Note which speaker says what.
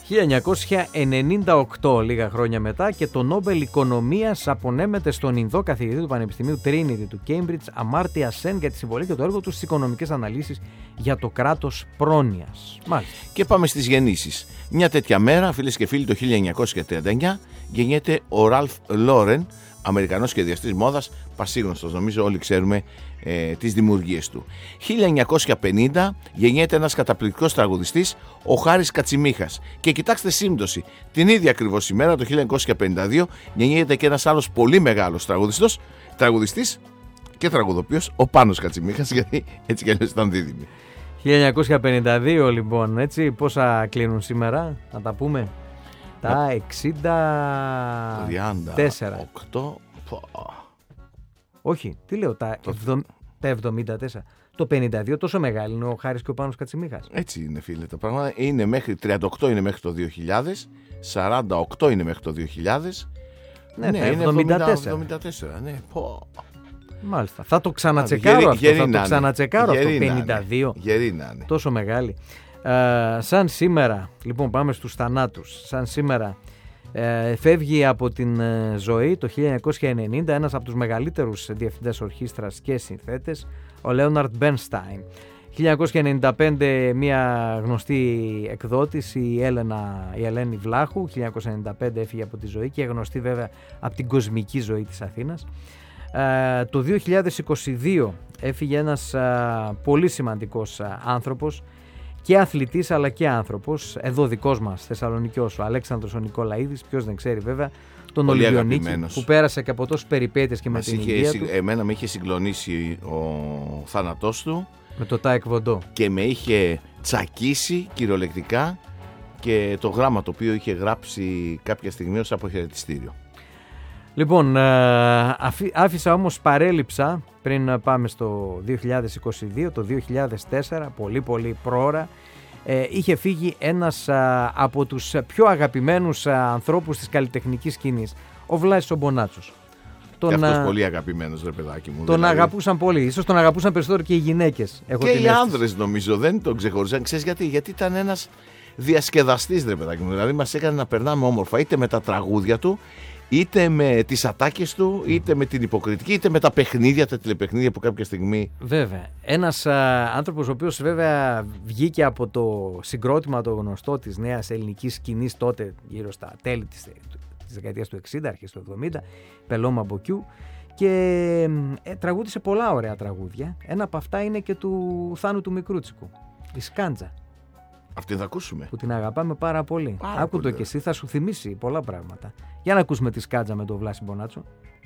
Speaker 1: 1998, λίγα χρόνια μετά, και το Νόμπελ Οικονομίας απονέμεται στον Ινδό καθηγητή του Πανεπιστημίου Trinity του Cambridge, Αμάρτια Σεν, για τη συμβολή και το έργο του στις οικονομικές αναλύσεις για το κράτος πρόνοιας. Μάλιστα.
Speaker 2: Και πάμε στις γεννήσεις. Μια τέτοια μέρα, φίλες και φίλοι, το 1939 γεννιέται ο Ραλφ Λόρεν, Αμερικανός σχεδιαστής μόδας, πασίγνωστος, νομίζω όλοι ξέρουμε τις δημιουργίες του. 1950 γεννιέται ένας καταπληκτικός τραγουδιστής, ο Χάρης Κατσιμίχας. Και κοιτάξτε σύμπτωση, την ίδια ακριβώς ημέρα, το 1952, γεννιέται και ένας άλλος πολύ μεγάλος τραγουδιστής και τραγουδοποιός, ο Πάνος Κατσιμίχας, γιατί έτσι κι αλλιώς ήταν δίδυμοι.
Speaker 1: 1952 λοιπόν, έτσι, πόσα κλείνουν σήμερα, να τα πούμε. Τα 64.
Speaker 2: 38.
Speaker 1: Όχι, τι λέω, τα 74. Το 52 τόσο μεγάλο είναι ο Χάρης και ο Πάνος Κατσιμίχας.
Speaker 2: Έτσι είναι, φίλε, τα πράγματα. Είναι μέχρι 38 είναι μέχρι το 2000, 48 είναι μέχρι το 2000.
Speaker 1: Ναι,
Speaker 2: είναι
Speaker 1: 74.
Speaker 2: Ναι,
Speaker 1: μάλιστα. Θα το ξανατσεκάρω αυτό, θα το ξανατσεκάρω αυτό, 52.
Speaker 2: Γερί να είναι.
Speaker 1: Τόσο μεγάλη. Σαν σήμερα, λοιπόν πάμε στους θανάτους. Σαν σήμερα φεύγει από την ζωή το 1990 ένας από τους μεγαλύτερους διευθυντές ορχήστρας και συνθέτες, ο Λέοναρντ Μπέρνσταϊν. 1995 μια γνωστή εκδότης, η Ελένη Βλάχου, 1995 έφυγε από τη ζωή και γνωστή βέβαια από την κοσμική ζωή της Αθήνας. Το 2022 έφυγε ένας πολύ σημαντικός άνθρωπος, και αθλητής αλλά και άνθρωπος, εδώ δικός μας Θεσσαλονικιός, ο Αλέξανδρος ο Νικολαίδης, ποιος δεν ξέρει βέβαια, τον Ολυμπιονίκη, που πέρασε και από τόσες περιπέτειες και με την υγεία του.
Speaker 2: Εμένα με είχε συγκλονίσει ο θάνατός του.
Speaker 1: Με το Τάικ Βοντό. Και
Speaker 2: με είχε τσακίσει κυριολεκτικά και το γράμμα το οποίο είχε γράψει κάποια στιγμή ως αποχαιρετιστήριο.
Speaker 1: Λοιπόν, άφησα όμως, παρέλειψα πριν πάμε στο 2022, το 2004, πολύ πολύ πρόωρα, είχε φύγει ένας από τους πιο αγαπημένους ανθρώπους της καλλιτεχνικής σκηνής, ο Βλάσης ο Μπονάτσος.
Speaker 2: Και αυτός πολύ αγαπημένος, ρε παιδάκι μου.
Speaker 1: Τον δηλαδή αγαπούσαν πολύ, ίσως τον αγαπούσαν περισσότερο και οι γυναίκες.
Speaker 2: Και οι άνδρες νομίζω δεν τον ξεχωρίζαν. Ξέρεις γιατί ήταν ένας διασκεδαστής, ρε παιδάκι μου. Δηλαδή μας έκανε να περνάμε όμορφα, είτε με τα τραγούδια του, είτε με τις ατάκες του, είτε με την υποκριτική, είτε με τα παιχνίδια, τα τηλεπαιχνίδια που κάποια στιγμή. Βέβαια.
Speaker 1: Ένας άνθρωπος ο οποίος βέβαια βγήκε από το συγκρότημα το γνωστό της νέας ελληνικής σκηνής τότε, γύρω στα τέλη της δεκαετίας του 60, αρχές του 70, Πελώμα Μποκιού, και τραγούδισε πολλά ωραία τραγούδια. Ένα από αυτά είναι και του Θάνου του Μικρούτσικου, η Σκάντζα.
Speaker 2: Αυτή θα ακούσουμε.
Speaker 1: Που την αγαπάμε πάρα πολύ. Άκου το και εσύ, θα σου θυμίσει πολλά πράγματα. Για να ακούσουμε τη Σκάντζα με τον Βλάση Μπονάτσο.